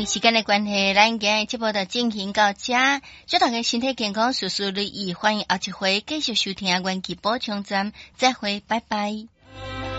为时间的关系，咱今日节目就进行到这，祝大家身体健康，事事如意，欢迎后一回继续收听元气补充站，再会，拜拜。